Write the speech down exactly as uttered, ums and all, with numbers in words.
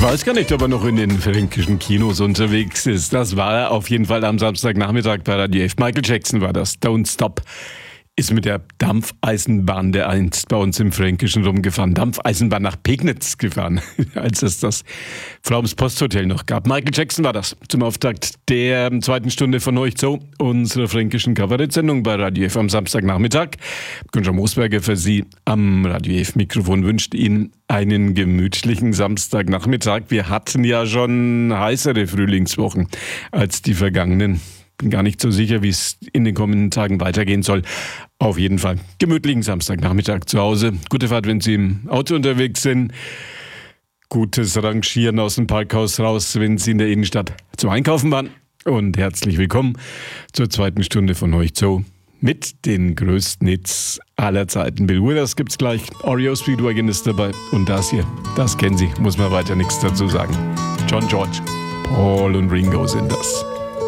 weiß gar nicht, ob er noch in den fränkischen Kinos unterwegs ist. Das war er auf jeden Fall am Samstagnachmittag bei Radio F. Michael Jackson war das. Don't Stop. Ist mit der Dampfeisenbahn, der einst bei uns im Fränkischen rumgefahren, Dampfeisenbahn nach Pegnitz gefahren, als es das Flaums Posthotel noch gab. Michael Jackson war das zum Auftakt der zweiten Stunde von euch so, unserer fränkischen Kabarett-Sendung bei Radio F am Samstagnachmittag. Günther Moosberger für Sie am Radio F Mikrofon wünscht Ihnen einen gemütlichen Samstagnachmittag. Wir hatten ja schon heißere Frühlingswochen als die vergangenen. Bin gar nicht so sicher, wie es in den kommenden Tagen weitergehen soll. Auf jeden Fall gemütlichen Samstagnachmittag zu Hause. Gute Fahrt, wenn Sie im Auto unterwegs sind. Gutes Rangieren aus dem Parkhaus raus, wenn Sie in der Innenstadt zum Einkaufen waren. Und herzlich willkommen zur zweiten Stunde von euch Zoo mit den größten Hits aller Zeiten. Bill Withers gibt's gleich, Oreo Speedwagon ist dabei und das hier, das kennen Sie, muss man weiter nichts dazu sagen. John George, Paul und Ringo sind das.